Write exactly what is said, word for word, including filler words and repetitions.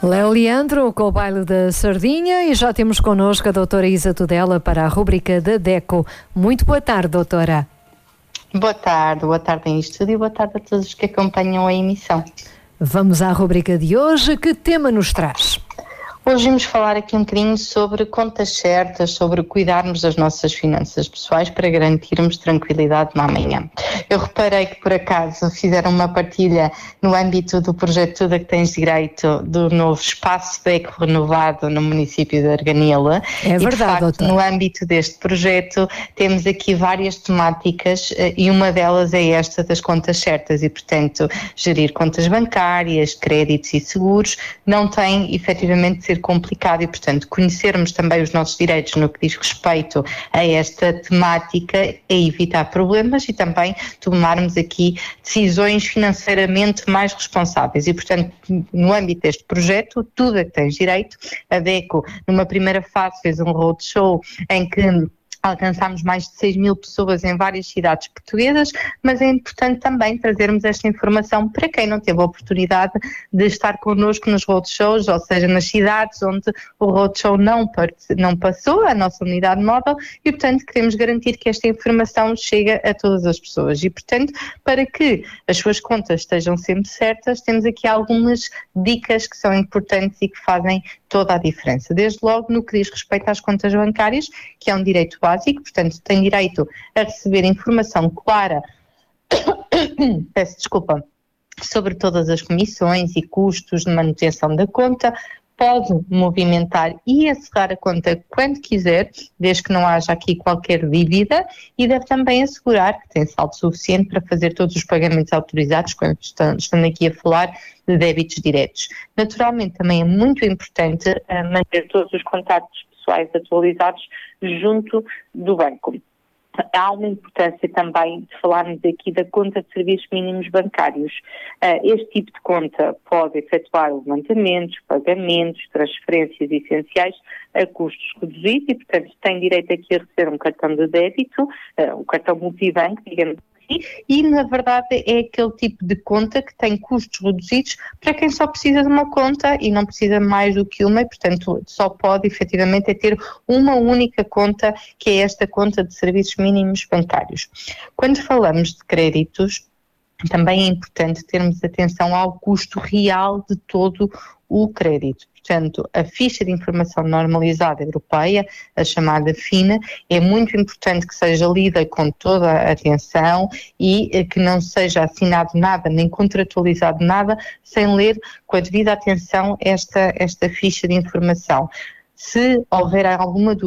Léo Leandro com o baile da sardinha, e já temos connosco a doutora Isa Tudela para a rubrica da DECO. Muito boa tarde, doutora. Boa tarde, boa tarde em estúdio e boa tarde a todos os que acompanham a emissão. Vamos à rubrica de hoje. Que tema nos traz? Hoje vamos falar aqui um bocadinho sobre contas certas, sobre cuidarmos das nossas finanças pessoais para garantirmos tranquilidade na manhã. Eu reparei que, por acaso, fizeram uma partilha no âmbito do projeto Tudo a que Tens Direito do novo espaço DECO renovado no município de Arganil. É verdade, e, de facto, doutora. No âmbito deste projeto temos aqui várias temáticas e uma delas é esta das contas certas e, portanto, gerir contas bancárias, créditos e seguros não tem, efetivamente, de ser complicado e, portanto, conhecermos também os nossos direitos no que diz respeito a esta temática é evitar problemas e também tomarmos aqui decisões financeiramente mais responsáveis. E, portanto, no âmbito deste projeto, Tudo a que Tens Direito, a DECO, numa primeira fase, fez um roadshow em que alcançámos mais de seis mil pessoas em várias cidades portuguesas, mas é importante também trazermos esta informação para quem não teve a oportunidade de estar connosco nos roadshows, ou seja, nas cidades onde o roadshow não, não passou, a nossa unidade móvel, e portanto queremos garantir que esta informação chega a todas as pessoas. E portanto, para que as suas contas estejam sempre certas, temos aqui algumas dicas que são importantes e que fazem toda a diferença. Desde logo no que diz respeito às contas bancárias, que é um direito básico, portanto tem direito a receber informação clara, peço desculpa, sobre todas as comissões e custos de manutenção da conta, pode movimentar e encerrar a conta quando quiser, desde que não haja aqui qualquer dívida, e deve também assegurar que tem saldo suficiente para fazer todos os pagamentos autorizados quando estamos aqui a falar de débitos diretos. Naturalmente também é muito importante uh, manter todos os contactos pessoais atualizados junto do banco. Há uma importância também de falarmos aqui da conta de serviços mínimos bancários. Este tipo de conta pode efetuar levantamentos, pagamentos, transferências essenciais a custos reduzidos e, portanto, tem direito aqui a receber um cartão de débito, um cartão multibanco, digamos assim, e, na verdade, é aquele tipo de conta que tem custos reduzidos para quem só precisa de uma conta e não precisa mais do que uma e, portanto, só pode, efetivamente, é ter uma única conta, que é esta conta de serviços mínimos bancários. Quando falamos de créditos, também é importante termos atenção ao custo real de todo o crédito. Portanto, a ficha de informação normalizada europeia, a chamada FINA, é muito importante que seja lida com toda a atenção e que não seja assinado nada, nem contratualizado nada, sem ler com a devida atenção esta, esta ficha de informação. Se houver alguma dúvida,